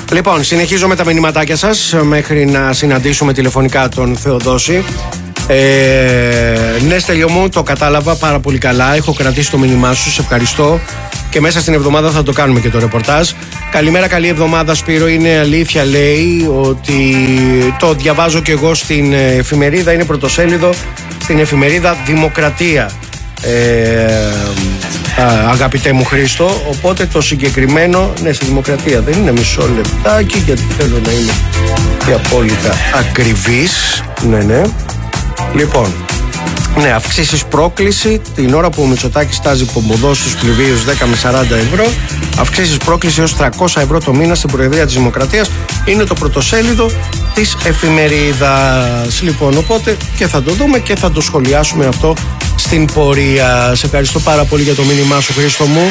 Λοιπόν, συνεχίζω με τα μηνυματάκια σας μέχρι να συναντήσουμε τηλεφωνικά τον Θεοδόση. Ναι, Στέλιο μου, το κατάλαβα πάρα πολύ καλά. Έχω κρατήσει το μήνυμά σου, σε ευχαριστώ. Και μέσα στην εβδομάδα θα το κάνουμε και το ρεπορτάζ. Καλημέρα, καλή εβδομάδα, Σπύρο. Είναι αλήθεια, λέει, ότι το διαβάζω κι εγώ στην εφημερίδα. Είναι πρωτοσέλιδο στην εφημερίδα Δημοκρατία. Αγαπητέ μου Χρήστο, οπότε το συγκεκριμένο, ναι, στη Δημοκρατία δεν είναι, μισό λεπτάκι γιατί θέλω να είμαι και απόλυτα ακριβής. Ναι. Λοιπόν, ναι, αυξήσεις πρόκληση την ώρα που ο Μητσοτάκης τάζει πομποδό στους πληβίους 10 με 40 ευρώ. Αυξήσεις πρόκληση έως 300 ευρώ το μήνα στην Προεδρία της Δημοκρατίας. Είναι το πρωτοσέλιδο της εφημερίδας. Λοιπόν, οπότε και θα το δούμε και θα το σχολιάσουμε αυτό στην πορεία. Σε ευχαριστώ πάρα πολύ για το μήνυμά σου, Χρήστο μου.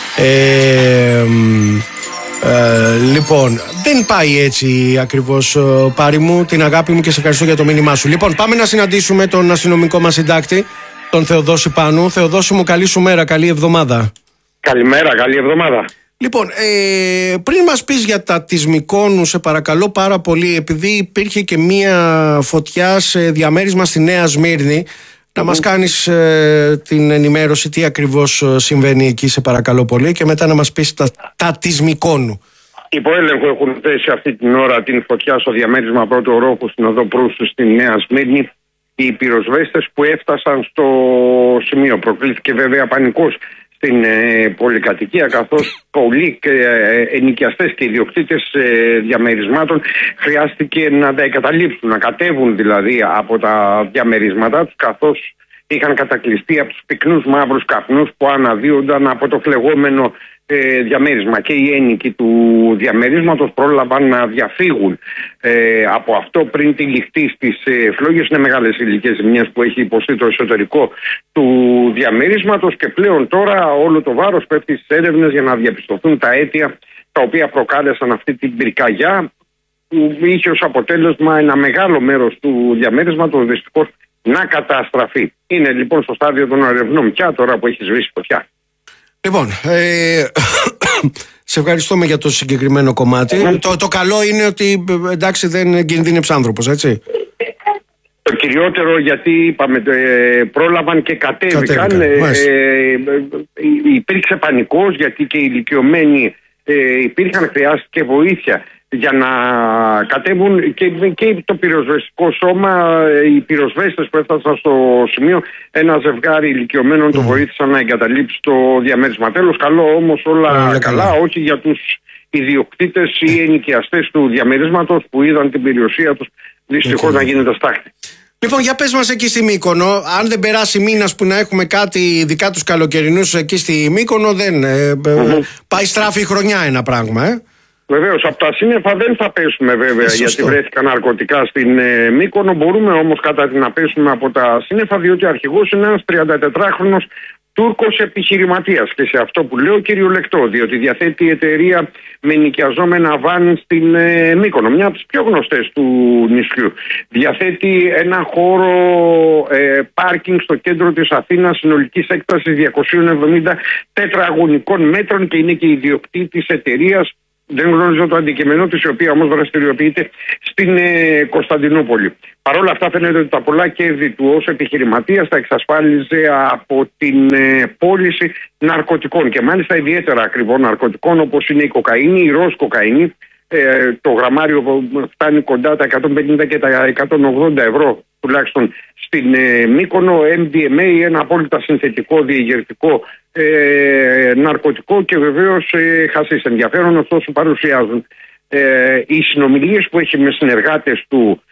Λοιπόν, δεν πάει έτσι ακριβώς, Πάρη μου, την αγάπη μου, και σε ευχαριστώ για το μήνυμά σου. Λοιπόν, πάμε να συναντήσουμε τον αστυνομικό μας συντάκτη, τον Θεοδόση Πάνου. Θεοδόση μου, καλή σου μέρα, καλή εβδομάδα. Καλημέρα, καλή εβδομάδα. Λοιπόν, πριν μας πεις για τα της Μυκόνου, σε παρακαλώ πάρα πολύ, επειδή υπήρχε και μία φωτιά σε διαμέρισμα στη Νέα Σμύρνη, να μας κάνεις την ενημέρωση τι ακριβώς συμβαίνει εκεί, σε παρακαλώ πολύ, και μετά να μας πεις τα της Μυκόνου. Υπό έλεγχο έχουν θέσει αυτή την ώρα την φωτιά στο διαμέρισμα Πρώτου Ορόχου στην οδό Προύστου στη Νέα Σμύρνη. Οι πυροσβέστες που έφτασαν στο σημείο, προκλήθηκε βέβαια πανικός στην πολυκατοικία, καθώς πολλοί ενοικιαστές και ιδιοκτήτες διαμερισμάτων χρειάστηκε να τα εγκαταλείψουν, να κατέβουν δηλαδή από τα διαμερίσματά τους, καθώς είχαν κατακλειστεί από τους πυκνούς μαύρους καπνούς που αναδύονταν από το φλεγόμενο διαμέρισμα. Και οι ένοικοι του διαμερίσματος πρόλαβαν να διαφύγουν από αυτό πριν τη ληχτή στις φλόγες. Είναι μεγάλες ηλικές ζημιές που έχει υποστεί το εσωτερικό του διαμερίσματος και πλέον τώρα όλο το βάρος πέφτει στις έρευνες για να διαπιστωθούν τα αίτια τα οποία προκάλεσαν αυτή την πυρκαγιά, που είχε ως αποτέλεσμα ένα μεγάλο μέρος του διαμέρισματος δυστυχώς να καταστραφεί. Είναι λοιπόν στο στάδιο των ερευνών πια τώρα που έχει σβήσει φωτιά. Λοιπόν, σε ευχαριστούμε για το συγκεκριμένο κομμάτι. Το καλό είναι ότι, εντάξει, δεν κινδύνεψε άνθρωπος, έτσι. Το κυριότερο, γιατί είπαμε, πρόλαβαν και κατέβηκαν. Υπήρξε πανικός, γιατί και οι ηλικιωμένοι υπήρχαν, χρειάστηκε βοήθεια για να κατέβουν και το πυροσβεστικό σώμα. Οι πυροσβέστες που έφτασαν στο σημείο, ένα ζευγάρι ηλικιωμένων το βοήθησαν να εγκαταλείψει το διαμέρισμα. Τέλος, καλό όμως, όλα καλά, όχι για τους ιδιοκτήτες ή ενοικιαστές του διαμερίσματος που είδαν την περιουσία τους δυστυχώς να γίνεται στάχτη. Λοιπόν, για πες μας εκεί στη Μύκονο, αν δεν περάσει μήνας που να έχουμε κάτι, ειδικά τους καλοκαιρινούς εκεί στη Μύκονο, δεν πάει στράφη χρονιά ένα πράγμα, Βεβαίως, από τα σύννεφα δεν θα πέσουμε βέβαια, γιατί βρέθηκαν ναρκωτικά στην Μύκονο. Μπορούμε όμως κατά την να πέσουμε από τα σύννεφα, διότι ο αρχηγός είναι ένας 34χρονος Τούρκος επιχειρηματίας. Και σε αυτό που λέω κυριολεκτό, διότι διαθέτει η εταιρεία με νοικιαζόμενα βαν στην Μύκονο, μια από τις πιο γνωστές του νησιού. Διαθέτει ένα χώρο πάρκινγκ στο κέντρο της Αθήνας συνολικής έκτασης 270 τετραγωνικών μέτρων και είναι και ιδιοκτήτης εταιρείας. Δεν γνωρίζω το αντικείμενό της, η οποία όμως δραστηριοποιείται στην Κωνσταντινούπολη. Παρ' όλα αυτά, φαίνεται ότι τα πολλά κέρδη του ως επιχειρηματίας τα εξασφάλιζε από την πώληση ναρκωτικών και μάλιστα ιδιαίτερα ακριβών ναρκωτικών, όπως είναι η κοκαίνη, η ροζ κοκαίνη. Το γραμμάριο φτάνει κοντά τα 150 και τα 180 ευρώ τουλάχιστον στην Μύκονο. MDMA, ένα απόλυτα συνθετικό διεγερτικό ναρκωτικό, και βεβαίως χασίς. Ενδιαφέρον ωστόσο παρουσιάζουν οι συνομιλίες που έχει με συνεργάτες του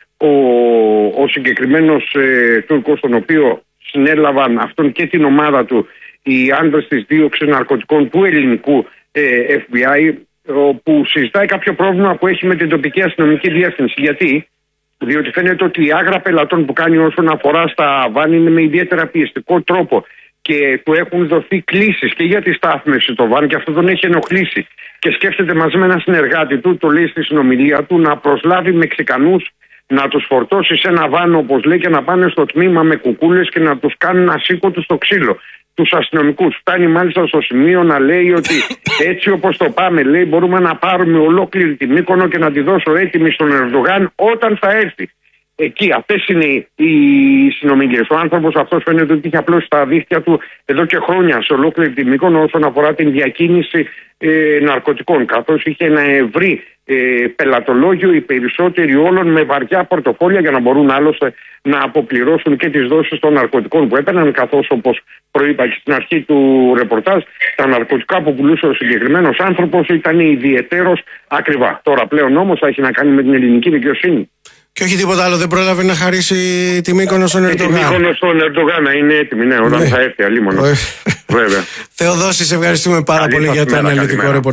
ο συγκεκριμένος Τούρκος, τον οποίο συνέλαβαν αυτόν και την ομάδα του οι άντρες της δίωξης ναρκωτικών του ελληνικού FBI, που συζητάει κάποιο πρόβλημα που έχει με την τοπική αστυνομική διεύθυνση. Διότι φαίνεται ότι η άγρα πελατών που κάνει όσον αφορά στα βάν είναι με ιδιαίτερα πιεστικό τρόπο και του έχουν δοθεί κλήσεις και για τη στάθμευση το βάν, και αυτό τον έχει ενοχλήσει. Και σκέφτεται μαζί με ένα συνεργάτη του, το λέει στη συνομιλία του, να προσλάβει Μεξικανούς, να τους φορτώσει σε ένα βάν, όπως λέει, και να πάνε στο τμήμα με κουκούλες και να τους κάνουν ασήκωτους στο ξύλο. τους αστυνομικούς. Φτάνει μάλιστα στο σημείο να λέει ότι έτσι όπως το πάμε, λέει, μπορούμε να πάρουμε ολόκληρη τη Μύκονο και να τη δώσω έτοιμη στον Ερντογάν όταν θα έρθει. Εκεί, αυτές είναι οι συνομιλίες. Ο άνθρωπος αυτός φαίνεται ότι είχε απλώσει τα δίχτυα του εδώ και χρόνια σε ολόκληρη τη Μύκονο όσον αφορά την διακίνηση ναρκωτικών. Καθώς είχε ένα ευρύ πελατολόγιο, οι περισσότεροι όλων με βαριά πορτοφόλια για να μπορούν άλλωστε να αποπληρώσουν και τις δόσεις των ναρκωτικών που έπαιρναν. Καθώς, όπως προείπα και στην αρχή του ρεπορτάζ, τα ναρκωτικά που πουλούσε ο συγκεκριμένος άνθρωπος ήταν ιδιαιτέρως ακριβά. Τώρα πλέον όμως θα έχει να κάνει με την ελληνική δικαιοσύνη. Και όχι τίποτα άλλο, δεν πρόλαβε να χαρίσει τη Μύκονο στον Ερντογάν. Τη Μύκονο στον Ερντογάν να είναι έτοιμη, ναι, όταν θα έρθει αλίμονο. Βέβαια. Θεοδόση, σε ευχαριστούμε πάρα πολύ για το αναλυτικό ρεπορτάζ.